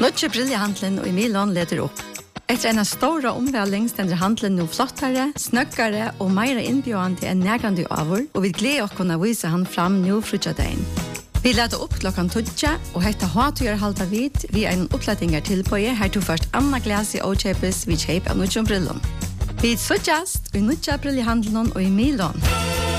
Nødje brillehandelen og i Milan leder opp. Etter en stora omvæling stender handelen nå flottere, snøkkere og mer innbjørende enn nærgående over, og vi gleder oss kunne vise han fram nå frutjadeien. Vi leder opp klokken 12, og hette hatøyer halta vid vi en opplettinger til på her tog først Anna Glasi og Kjepes vi kjøp av nødje brillen. Vi så just i nødje brillehandelen og i Milan.